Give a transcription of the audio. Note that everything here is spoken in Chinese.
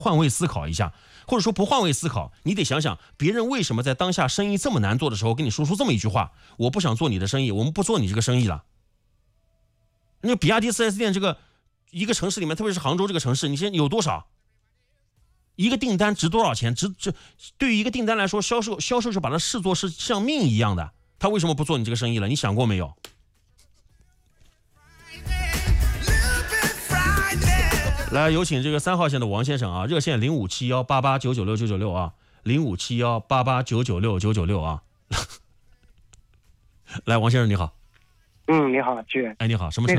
换位思考一下，或者说不换位思考，你得想想别人为什么在当下生意这么难做的时候跟你说出这么一句话：我不想做你的生意，我们不做你这个生意了。那比亚迪 4S 店这个一个城市里面，特别是杭州这个城市，你现在有多少？一个订单值多少钱？对于一个订单来说，销售是把它视作是像命一样的，他为什么不做你这个生意了？你想过没有？来，有请这个3号线的王先生啊，热线057188996996啊，057188996996啊。来，王先生你好。 你好，剧。 哎，你好，什么车？